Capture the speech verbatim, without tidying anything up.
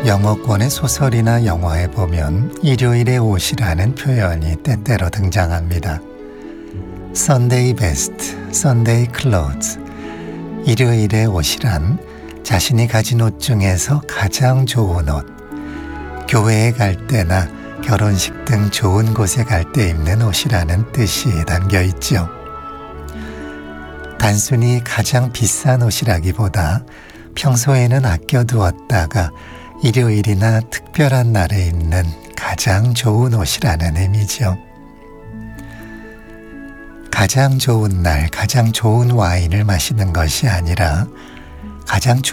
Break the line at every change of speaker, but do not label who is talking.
영어권의 소설이나 영화에 보면 일요일의 옷이라는 표현이 때때로 등장합니다. Sunday best, Sunday clothes. 일요일의 옷이란 자신이 가진 옷 중에서 가장 좋은 옷, 교회에 갈 때나 결혼식 등 좋은 곳에 갈 때 입는 옷이라는 뜻이 담겨 있죠. 단순히 가장 비싼 옷이라기보다 평소에는 아껴두었다가 일요일이나 특별한 날에 입는 가장 좋은 옷이라는 의미죠. 가장 좋은 날, 가장 좋은 와인을 마시는 것이 아니라 가장